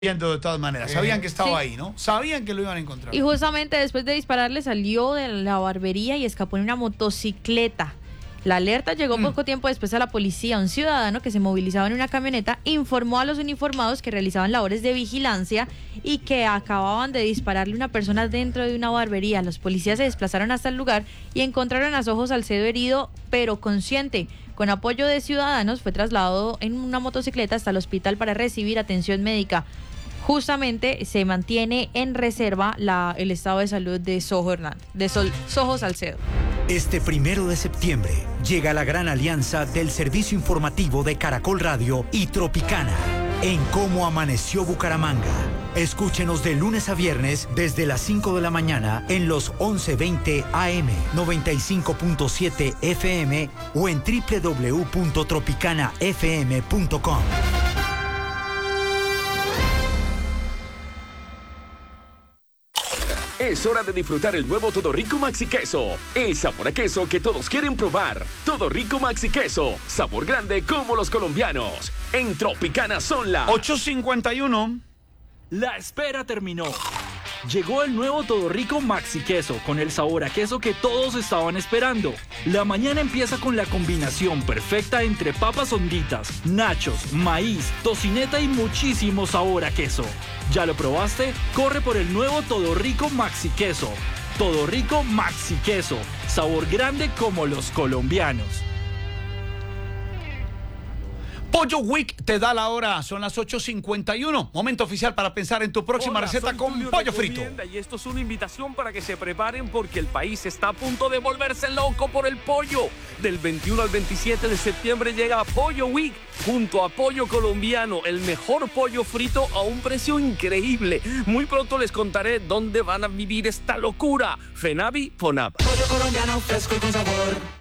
Viendo de todas maneras, sabían que estaba ahí, ¿no? Sabían que lo iban a encontrar. Y justamente después de dispararle salió de la barbería y escapó en una motocicleta. La alerta llegó poco tiempo después a la policía. Un ciudadano que se movilizaba en una camioneta informó a los uniformados que realizaban labores de vigilancia y que acababan de dispararle a una persona dentro de una barbería. Los policías se desplazaron hasta el lugar y encontraron a Sojo Salcedo herido pero consciente. Con apoyo de ciudadanos fue trasladado en una motocicleta hasta el hospital para recibir atención médica. Justamente se mantiene en reserva el estado de salud de Sojo Salcedo. Este 1 de septiembre llega la gran alianza del servicio informativo de Caracol Radio y Tropicana en Cómo Amaneció Bucaramanga. Escúchenos de lunes a viernes desde las 5 de la mañana en los 1120 AM, 95.7 FM o en www.tropicanafm.com. Es hora de disfrutar el nuevo Todo Rico Maxi Queso. El sabor a queso que todos quieren probar. Todo Rico Maxi Queso. Sabor grande como los colombianos. En Tropicana son las 8:51. La espera terminó. Llegó el nuevo Todo Rico Maxi Queso con el sabor a queso que todos estaban esperando. La mañana empieza con la combinación perfecta entre papas honditas, nachos, maíz, tocineta y muchísimo sabor a queso. ¿Ya lo probaste? Corre por el nuevo Todo Rico Maxi Queso. Todo Rico Maxi Queso. Sabor grande como los colombianos. Pollo Week te da la hora, son las 8:51. Momento oficial para pensar en tu próxima receta con Tulio pollo frito. Y esto es una invitación para que se preparen porque el país está a punto de volverse loco por el pollo. Del 21 al 27 de septiembre llega Pollo Week junto a Pollo Colombiano, el mejor pollo frito a un precio increíble. Muy pronto les contaré dónde van a vivir esta locura. FENAVI, FONAP. Pollo colombiano fresco y con sabor.